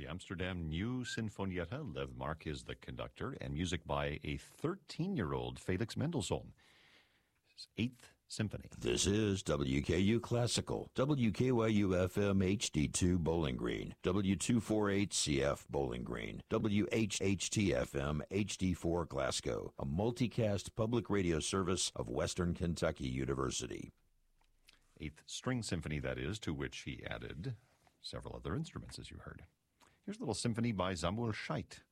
the Amsterdam New Sinfonietta. Lev Mark is the conductor, and music by a 13-year-old Felix Mendelssohn. His 8th Symphony. This is WKU Classical, WKYU-FM HD2 Bowling Green, W248CF Bowling Green, WHHT-FM HD4 Glasgow, a multicast public radio service of Western Kentucky University. 8th String Symphony, that is, to which he added several other instruments, as you heard. Here's a little symphony by Samuel Scheidt.